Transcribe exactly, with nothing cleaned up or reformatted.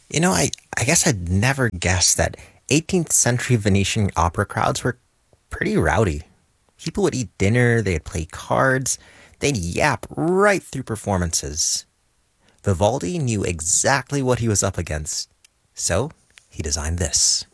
You know, I, I guess I'd never guessed that eighteenth century Venetian opera crowds were pretty rowdy. People would eat dinner, they'd play cards, they'd yap right through performances. Vivaldi knew exactly what he was up against, so he designed this.